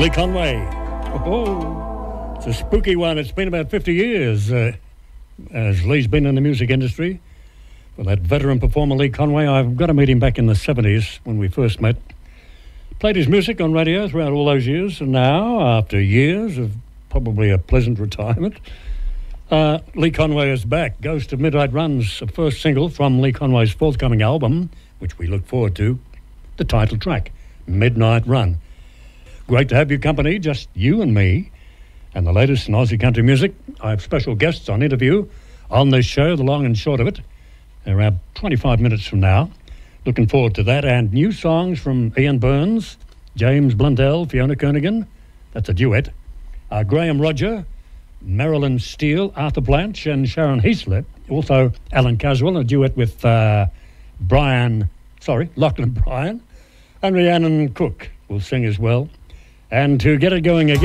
Lee Conway. Oh, it's a spooky one. It's been about 50 years as Lee's been in the music industry. For that veteran performer, Lee Conway, I've got to meet him back in the 70s when we first met. Played his music on radio throughout all those years, and now, after years of probably a pleasant retirement, Lee Conway is back. Ghost of Midnight Run's the first single from Lee Conway's forthcoming album, which we look forward to, the title track, Midnight Run. Great to have your company, just you and me, and the latest in Aussie country music. I have special guests on interview on this show, the long and short of it, around 25 minutes from now. Looking forward to that, and new songs from Ian Burns, James Blundell, Fiona Kernaghan, that's a duet, Graham Roger, Marilyn Steele, Arthur Blanche and Sharon Heaslip, also Alan Caswell, a duet with Lachlan Bryan, and Rhiannon Cook will sing as well. And to get it going again,